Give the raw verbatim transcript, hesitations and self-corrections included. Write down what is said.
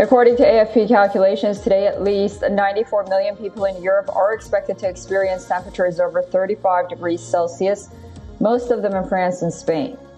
According to A F P calculations, today at least ninety-four million people in Europe are expected to experience temperatures over thirty-five degrees Celsius, most of them in France and Spain.